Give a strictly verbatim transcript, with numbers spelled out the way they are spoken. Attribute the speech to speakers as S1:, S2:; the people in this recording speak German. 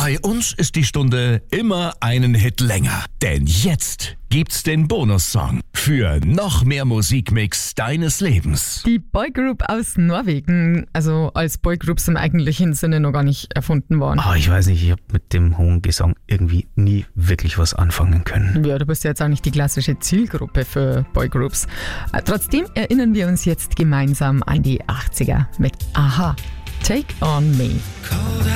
S1: Bei uns ist die Stunde immer einen Hit länger. Denn jetzt gibt's den Bonussong für noch mehr Musikmix deines Lebens.
S2: Die Boygroup aus Norwegen, also als Boygroups im eigentlichen Sinne noch gar nicht erfunden waren.
S3: Oh, ich weiß nicht, ich habe mit dem hohen Gesang irgendwie nie wirklich was anfangen können.
S2: Ja, du bist ja jetzt auch nicht die klassische Zielgruppe für Boygroups. Trotzdem erinnern wir uns jetzt gemeinsam an die achtziger mit Aha, Take On Me.